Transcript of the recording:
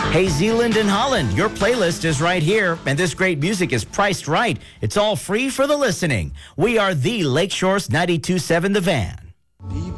Hey, Zealand and Holland, your playlist is right here, and this great music is priced right. It's all free for the listening. We are the Lakeshore's 92.7 The Van.